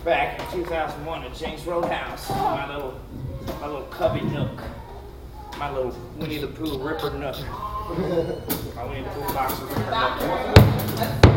back in 2001 at James Roadhouse. My little cubby nook. My little Winnie the Pooh Ripper nook. My Winnie the Pooh box of Ripper nook.